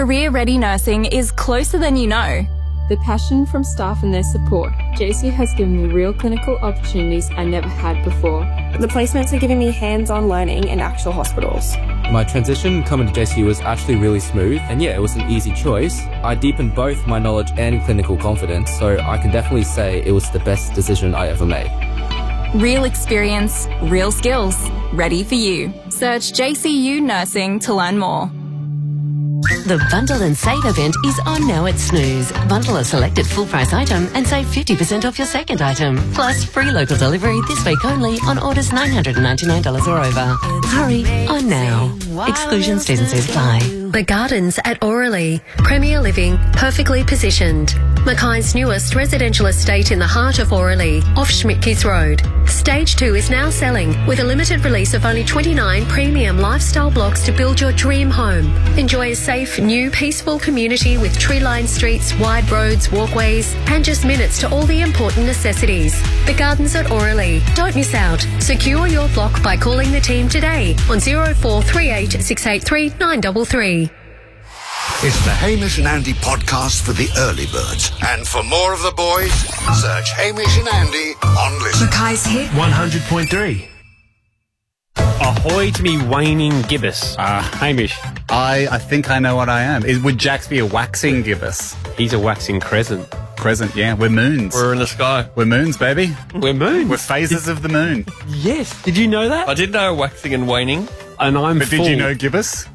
Career-ready nursing is closer than you know. The passion from staff and their support, JC has given me real clinical opportunities I never had before. The placements are giving me hands-on learning in actual hospitals. My transition coming to JC was actually really smooth, and yeah, it was an easy choice. I deepened both my knowledge and clinical confidence, so I can definitely say it was the best decision I ever made. Real experience, real skills, ready for you. Search JCU Nursing to learn more. The Bundle and Save event is on now at Snooze. Bundle a selected full price item and save 50% off your second item. Plus free local delivery this week only on orders $999 or over. Hurry on now. Exclusions, T's and C's apply. The Gardens at Auralee. Premier living, perfectly positioned. Mackay's newest residential estate in the heart of Auralee, off Schmidtke's Road. Stage 2 is now selling with a limited release of only 29 premium lifestyle blocks to build your dream home. Enjoy a safe, new, peaceful community with tree-lined streets, wide roads, walkways, and just minutes to all the important necessities. The Gardens at Auralee. Don't miss out. Secure your block by calling the team today on 0438 683 933. It's the Hamish and Andy podcast for the early birds. And for more of the boys, search Hamish and Andy on Listen. Mackay's Hit 100.3. Ahoy to me waning gibbous. Hamish. I think I know what I am. Would Jax be a waxing gibbous? He's a waxing crescent. Crescent, yeah. We're moons. We're in the sky. We're moons, baby. We're moons. We're phases of the moon. Yes. Did you know that? I did know waxing and waning. And I'm But did you know gibbous?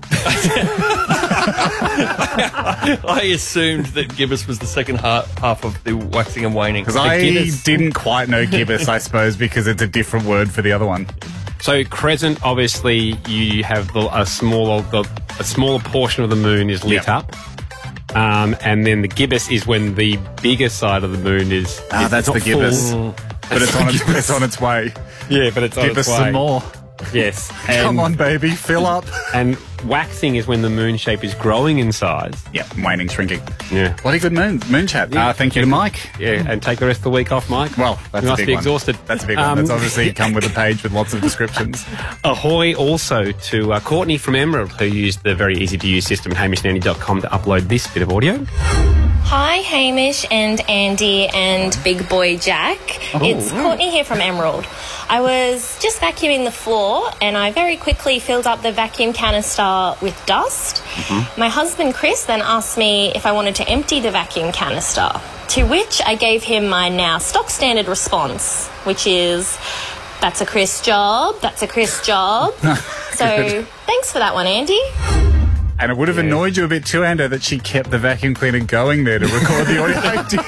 I assumed that gibbous was the second half of the waxing and waning. Because I didn't quite know gibbous, I suppose, because it's a different word for the other one. So crescent, obviously, you have a smaller portion of the moon is lit up. And then the gibbous is when the bigger side of the moon is that's not the gibbous. full. But it's on its way. Yeah, but it's on Give its us way. some more. Yes. Come on, baby, fill up. And waxing is when the moon shape is growing in size. Yeah, waning, shrinking. Yeah. Bloody good moon chat. Yeah. Thank you to Mike. Yeah, and take the rest of the week off, Mike. Well, that's you a must big be one. exhausted. That's a big one. That's obviously come with a page with lots of descriptions. Ahoy also to Courtney from Emerald, who used the very easy-to-use system at hamishandandy.com to upload this bit of audio. Hi, Hamish and Andy and Big Boy Jack. It's Courtney here from Emerald. I was just vacuuming the floor and I very quickly filled up the vacuum canister with dust. My husband Chris then asked me if I wanted to empty the vacuum canister, to which I gave him my now stock standard response, which is, that's a Chris job, that's a Chris job. So thanks for that one, Andy. And it would have annoyed you a bit too, Ando, that she kept the vacuum cleaner going there to record the audio.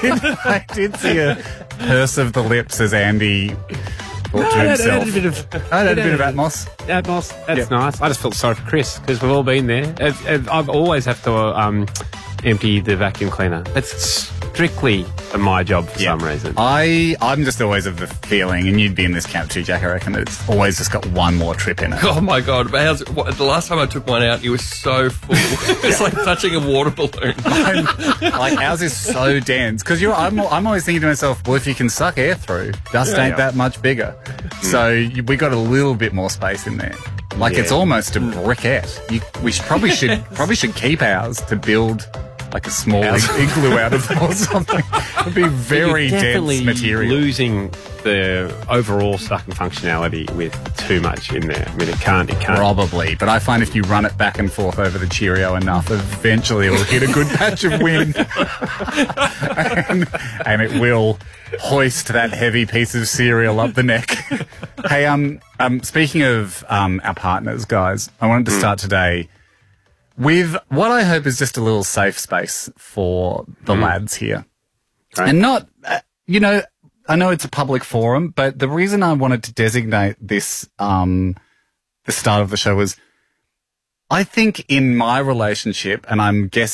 I did see a purse of the lips as Andy thought to himself. I had a bit of Atmos. Atmos, that's nice. I just felt sorry for Chris because we've all been there. I've always have to empty the vacuum cleaner. It's strictly my job for some reason. I'm just always of the feeling, and you'd be in this camp too, Jack, I reckon, that it's always just got one more trip in it. Oh my God. The last time I took one out, it was so full. It's like touching a water balloon. Like ours is so dense. Because I'm always thinking to myself, well, if you can suck air through, dust ain't that much bigger. So we got a little bit more space in there. Like it's almost a briquette. We probably should keep ours to build like a small igloo out of or something. It'd be very dense material. Losing the overall sucking functionality with too much in there. I mean, it can't. Probably, but I find if you run it back and forth over the Cheerio enough, eventually it will hit a good patch of wind, and it will hoist that heavy piece of cereal up the neck. Hey, speaking of our partners, guys, I wanted to start today with what I hope is just a little safe space for the lads here. Right. And not, I know it's a public forum, but the reason I wanted to designate this, the start of the show was, I think in my relationship, and I'm guessing